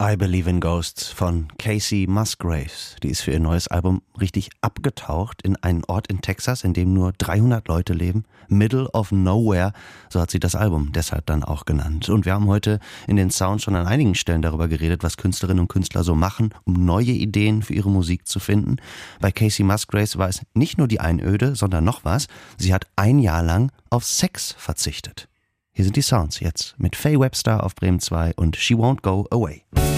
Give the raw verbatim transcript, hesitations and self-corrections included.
I Believe in Ghosts von Kacey Musgraves. Die ist für ihr neues Album richtig abgetaucht in einen Ort in Texas, in dem nur dreihundert Leute leben. Middle of Nowhere, so hat sie das Album deshalb dann auch genannt. Und wir haben heute in den Sounds schon an einigen Stellen darüber geredet, was Künstlerinnen und Künstler so machen, um neue Ideen für ihre Musik zu finden. Bei Kacey Musgraves war es nicht nur die Einöde, sondern noch was. Sie hat ein Jahr lang auf Sex verzichtet. Hier sind die Sounds jetzt mit Faye Webster auf Bremen zwei und She Won't Go Away.